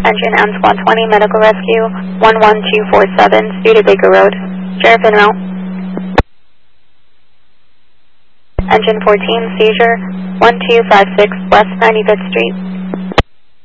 Engine M120 Medical Rescue 11247, Studebaker Road. Sheriff en route. Engine 14, seizure 1256 West 95th Street.